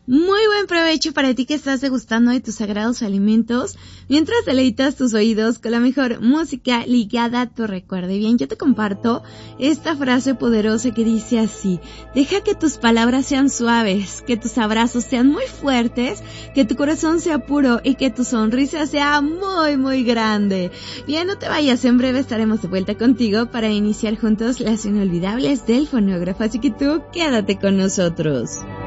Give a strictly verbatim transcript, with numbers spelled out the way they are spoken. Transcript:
Muy buen provecho para ti que estás degustando de tus sagrados alimentos, mientras deleitas tus oídos con la mejor música ligada a tu recuerdo. Y bien, yo te comparto esta frase poderosa que dice así: deja que tus palabras sean suaves, que tus abrazos sean muy fuertes, que tu corazón sea puro y que tu sonrisa sea muy, muy grande. Bien, no te vayas, en breve estaremos de vuelta contigo para iniciar juntos las inolvidables del fonógrafo, así que tú quédate con nosotros.